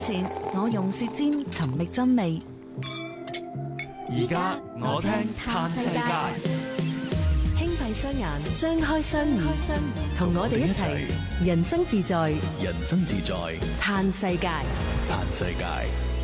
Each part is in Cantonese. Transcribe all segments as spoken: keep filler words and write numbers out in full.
前我用舌尖尋覓真味， 而家我聽嘆世界。 輕閉雙眼，張開雙耳，同我哋一齊人生自在， 人生自在， 嘆世界。 嘆世界。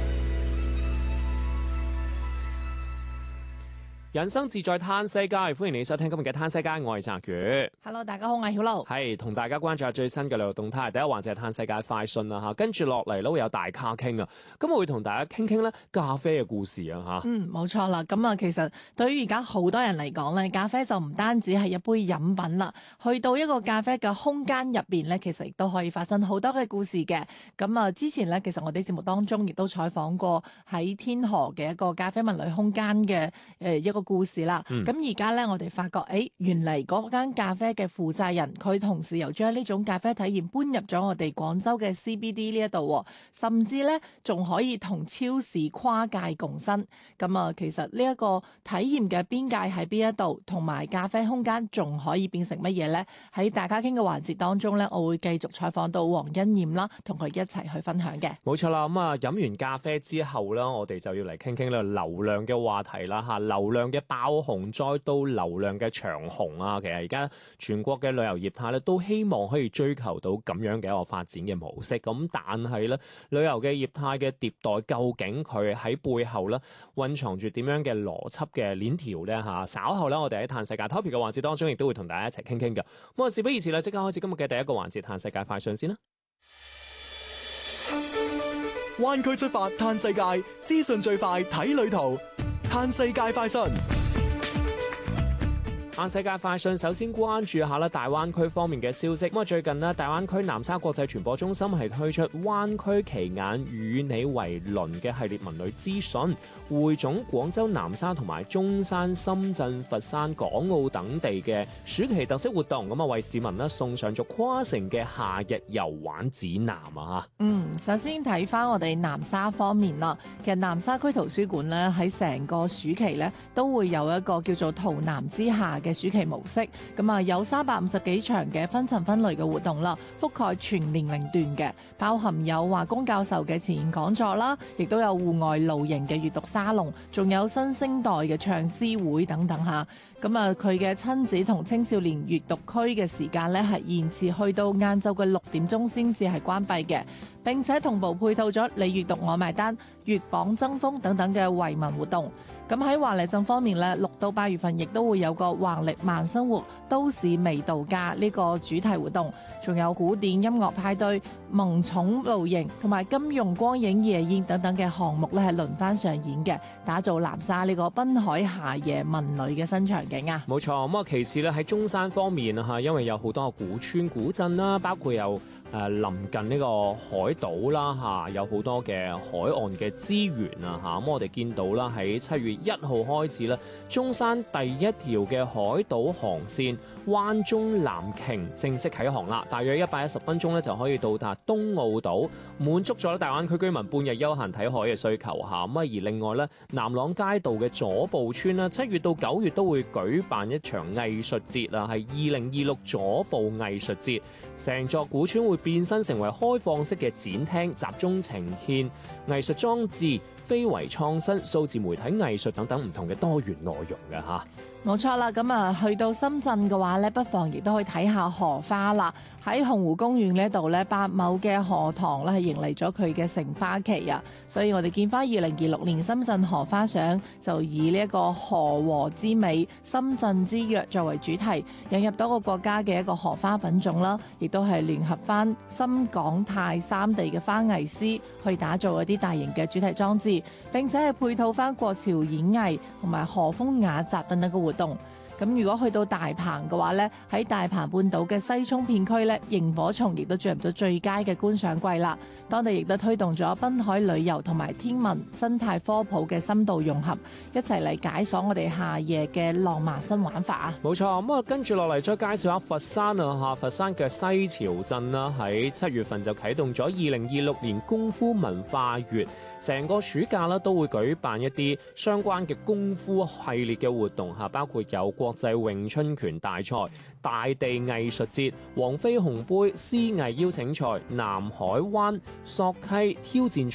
人生自在嘆世界，歡迎你收聽今日嘅嘆世界，我係澤宇。 Hello， 大家好，我係曉露。 係同大家關注下最新嘅旅遊動態。第一環節係嘆世界快訊啦吓，跟住落嚟咧會有大咖傾啊。咁我會同大家傾傾咧咖啡嘅故事啊吓。 嗯，冇錯啦。咁啊，其實對於而家好多人嚟講咧，咖啡就唔單止係一杯飲品啦，去到一個咖啡嘅空間入邊咧，其實亦都可以發生好多嘅故事嘅。咁啊，之前咧，其實我哋節目當中亦都採訪過喺天河嘅一個咖啡文旅空間嘅誒一個故事啦。咁而家咧，我哋發覺，誒，原嚟嗰間咖啡嘅負責人，佢同時又將呢種咖啡體驗搬入咗我哋廣州嘅 C B D 呢一度，甚至咧仲可以同超市跨界共生。咁啊，其實呢一個體驗嘅邊界喺邊一度，同埋咖啡空間仲可以變成乜嘢呢？喺大家傾嘅環節當中咧，我會繼續採訪到黃欣燕啦，同佢一齊去分享嘅。 冇錯啦，咁啊飲完咖啡之後啦，我哋就要嚟傾傾呢個流量嘅話題啦吓，流量嘅爆紅再到流量嘅長紅啊，其實而家全國嘅旅遊業態咧都希望可以追求到咁樣嘅一個發展嘅模式。咁但係咧旅遊嘅業態嘅迭代，究竟佢喺背後咧蘊藏住點樣嘅邏輯嘅鏈條咧吓？稍後咧我哋喺嘆世界 topic 嘅環節當中，亦都會同大家一齊傾傾嘅。咁啊事不宜遲啦，即刻開始今日嘅第一個環節嘆世界快訊先啦。 灣區出發嘆世界，資訊最快睇旅途，嘆世界快訊。 嘆世界快訊，首先關注下咧大灣區方面嘅消息。咁啊，最近咧大灣區南沙國際傳播中心係推出灣區奇眼與你為鄰嘅系列文旅資訊，匯總廣州南沙同埋中山、深圳、佛山、港澳等地嘅暑期特色活動，咁啊為市民咧送上咗跨城嘅夏日遊玩指南啊吓。 嗯，首先睇翻我哋南沙方面啦，其實南沙區圖書館咧喺成個暑期咧都會有一個叫做圖南之夏嘅暑期模式，咁啊有三百五十幾場嘅分層分類嘅活動啦，覆蓋全年齡段嘅，包含有華工教授嘅前言講座啦，亦都有戶外露營嘅閱讀沙龍，仲有新生代嘅唱詩會等等吓。咁啊佢嘅親子同青少年閱讀區嘅時間咧係延遲去到晏晝嘅六點鐘先至係關閉嘅，並且同步配套咗你閱讀我埋單、粵榜爭鋒等等嘅惠民活動。咁喺華麗鎮方面咧，六到八月份亦都會有個華麗慢生活都市微度假呢個主題活動，仲有古典音樂派對、萌寵露營同埋金融光影夜宴等等嘅項目咧係輪番上演嘅，打造南沙呢個濱海夏夜文旅嘅新場景啊！ 冇錯，咁啊其次咧喺中山方面啊，因為有好多古村古鎮啦，包括有誒臨近呢個海島啦嚇，有好多嘅海岸嘅資源啊嚇，咁我哋見到啦喺七月一號開始咧，中山第一條嘅海島航線灣中南鯨正式啟航啦，大約一百一十分鐘咧就可以到達東澳島，滿足咗大灣區居民半日休閒睇海嘅需求嚇。咁啊而另外咧，南朗街道嘅左部村啦，七月到九月都會舉辦一場藝術節啊，係二零二六左部藝術節，成座古村會變身成為開放式嘅展廳，集中呈現藝術裝置、非遺創新、數字媒體藝術等等唔同嘅多元內容嘅吓。 冇錯啦，咁啊去到深圳嘅話咧，不妨亦都可以睇下荷花啦。喺洪湖公園呢度咧，八畝嘅荷塘咧係迎嚟咗佢嘅盛花期啊！所以我哋見翻二零二六年深圳荷花賞，就以呢一個荷禾之美、深圳之約作為主題，引入多個國家嘅一個荷花品種啦，亦都係聯合翻深港泰三地嘅花藝師去打造一啲大型嘅主題裝置，並且係配套翻國潮演藝同埋荷風雅集等等嘅活動。咁如果去到大鵬嘅話呢，喺大鵬半島嘅西涌片區呢，螢火蟲亦都進入咗最佳嘅觀賞季啦。當地亦都推動咗濱海旅遊同埋天文生態科普嘅深度融合，一齊嚟解鎖我哋夏夜嘅浪漫新玩法啊！ 冇錯，咁啊跟住落嚟再介紹下佛山啊嚇，佛山嘅西樵鎮啦，喺七月份就啟動咗二零二六年功夫文化月。成個暑假啦都會舉辦一啲相關嘅功夫系列嘅活動嚇，包括有國國際詠春拳大賽、大地藝術節、黃飛鴻杯獅藝邀請賽、南海灣索溪挑戰